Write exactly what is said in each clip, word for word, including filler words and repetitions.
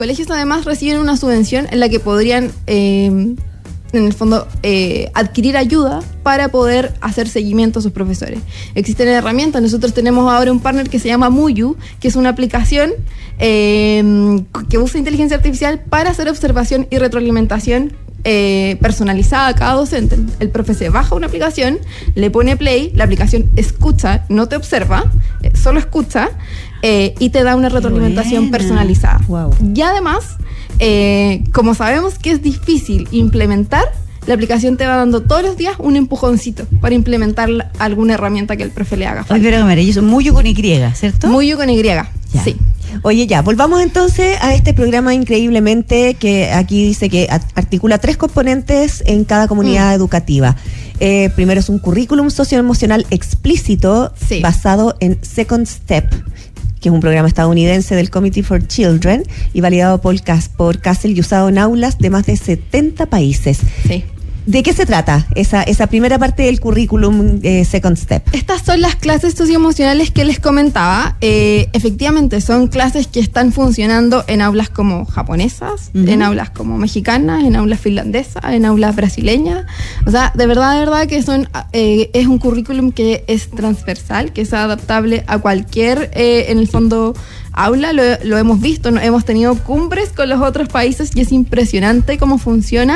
colegios además reciben una subvención en la que podrían, eh, en el fondo, eh, adquirir ayuda para poder hacer seguimiento a sus profesores. Existen herramientas. Nosotros tenemos ahora un partner que se llama Muyu, que es una aplicación eh, que usa inteligencia artificial para hacer observación y retroalimentación Eh, personalizada a cada docente. El profe se baja una aplicación, le pone play, la aplicación escucha, no te observa, eh, solo escucha eh, y te da una retroalimentación personalizada. Wow. Y además, eh, como sabemos que es difícil implementar, la aplicación te va dando todos los días un empujoncito para implementar la, alguna herramienta que el profe le haga falta. Oye, pero maravilloso, Muyu con Y, ¿cierto? Muyu con Y, ya. Sí. Oye, ya, volvamos entonces a este programa increíblemente que aquí dice que articula tres componentes en cada comunidad mm. educativa. Eh, primero es un currículum socioemocional explícito sí. basado en Second Step, que es un programa estadounidense del Committee for Children y validado por, por CASEL y usado en aulas de más de setenta países. Sí. ¿De qué se trata esa, esa primera parte del currículum eh, Second Step? Estas son las clases socioemocionales que les comentaba. Eh, efectivamente, son clases que están funcionando en aulas como japonesas, uh-huh. en aulas como mexicanas, en aulas finlandesas, en aulas brasileñas. O sea, de verdad, de verdad que son eh, es un currículum que es transversal, que es adaptable a cualquier, eh, en el fondo, aula. Lo, lo hemos visto, ¿no? Hemos tenido cumbres con los otros países y es impresionante cómo funciona.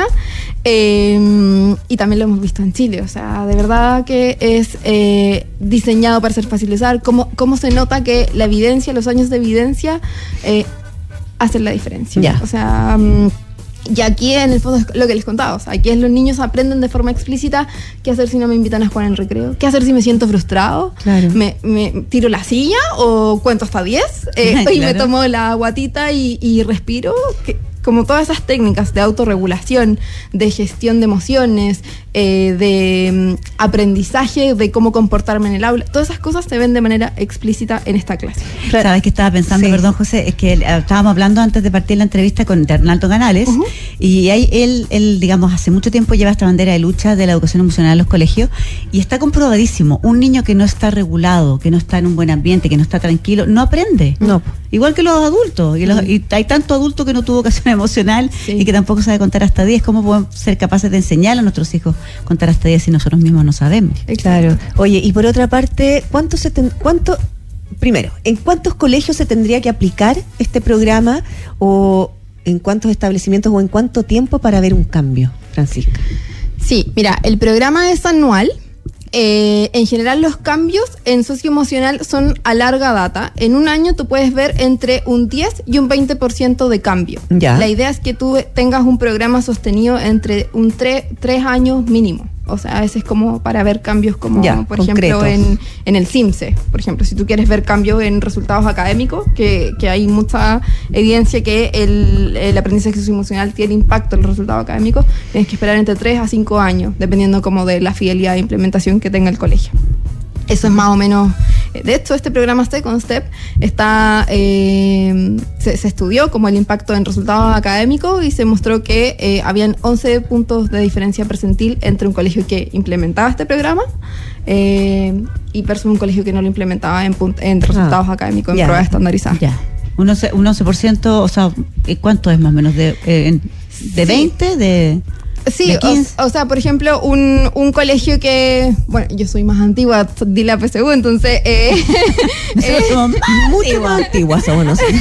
Eh, y también lo hemos visto en Chile. O sea, de verdad que es eh, diseñado para ser fácil de usar. Cómo, cómo se nota que la evidencia, los años de evidencia eh, hacen la diferencia. Ya. O sea... Um, Y aquí en el fondo es lo que les contaba, o sea, aquí es los niños aprenden de forma explícita qué hacer si no me invitan a jugar en el recreo, qué hacer si me siento frustrado, claro. me, me tiro la silla o cuento hasta diez eh, claro. y me tomo la guatita y, y respiro, que, como todas esas técnicas de autorregulación, de gestión de emociones, eh, de um, aprendizaje, de cómo comportarme en el aula, todas esas cosas se ven de manera explícita en esta clase. Claro. ¿Sabes qué estaba pensando, sí. perdón, José? Es que estábamos hablando antes de partir la entrevista con Arnaldo Canales, uh-huh. y ahí él, él, digamos, hace mucho tiempo lleva esta bandera de lucha de la educación emocional en los colegios, y está comprobadísimo, un niño que no está regulado, que no está en un buen ambiente, que no está tranquilo, no aprende. No. Igual que los adultos, y, los, y hay tanto adulto que no tuvo educación emocional sí. y que tampoco sabe contar hasta diez. ¿Cómo podemos ser capaces de enseñar a nuestros hijos contar hasta diez si nosotros mismos no sabemos? Claro. Oye, y por otra parte, ¿cuánto se ten, cuánto primero, en cuántos colegios se tendría que aplicar este programa o en cuántos establecimientos o en cuánto tiempo para ver un cambio, Francisca? Sí, mira, el programa es anual. Eh, en general los cambios en socioemocional son a larga data. En un año tú puedes ver entre un diez y un veinte por ciento de cambio. Ya. La idea es que tú tengas un programa sostenido entre un tres años mínimo. O sea, a veces como para ver cambios como, ya, por concretos. ejemplo, en, en el CIMSE. Por ejemplo, si tú quieres ver cambios en resultados académicos, que, que hay mucha evidencia que el, el aprendizaje socioemocional tiene impacto en los resultados académicos, tienes que esperar entre tres a cinco años, dependiendo como de la fidelidad de implementación que tenga el colegio. Eso es más o menos... De hecho, este programa Second Step está, eh, se, se estudió como el impacto en resultados académicos y se mostró que eh, habían once puntos de diferencia percentil entre un colegio que implementaba este programa eh, y versus un colegio que no lo implementaba en, punt- en resultados ah, académicos, en ya, pruebas estandarizadas. Ya. Un once por ciento, o sea, ¿cuánto es más o menos? ¿De, eh, de sí. veinte? ¿De...? Sí, o, o sea, por ejemplo, un, un colegio que... Bueno, yo soy más antigua, di la P S U, entonces... Eh, eh, somos mucho más antiguas somos nosotros.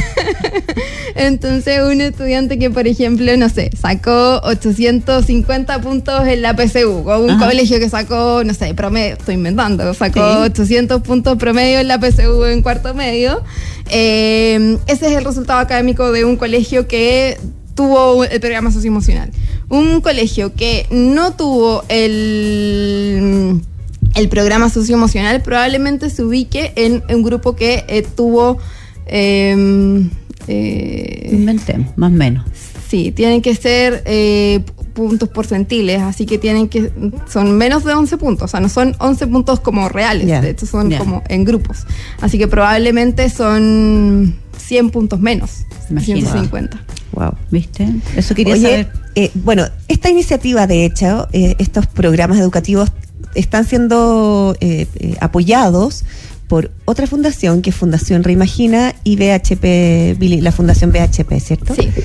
Entonces, un estudiante que, por ejemplo, no sé, sacó ochocientos cincuenta puntos en la P S U, o un Ajá. colegio que sacó, no sé, promedio, estoy inventando, sacó sí. ochocientos puntos promedio en la P S U en cuarto medio, eh, ese es el resultado académico de un colegio que tuvo el programa socioemocional. Un colegio que no tuvo el, el programa socioemocional probablemente se ubique en un grupo que eh, tuvo... Eh, eh, Inventemos, más o menos. Sí, tienen que ser eh, puntos porcentiles, así que tienen que son menos de once puntos, o sea, no son once puntos como reales, yeah. de hecho son yeah. como en grupos. Así que probablemente son cien puntos menos, Imagina. ciento cincuenta. Wow, ¿viste? Eso quería Oye, saber. Eh, bueno, esta iniciativa, de hecho, eh, estos programas educativos están siendo eh, eh, apoyados por otra fundación, que es Fundación Reimagina y B H P, la Fundación B H P, ¿cierto? Sí.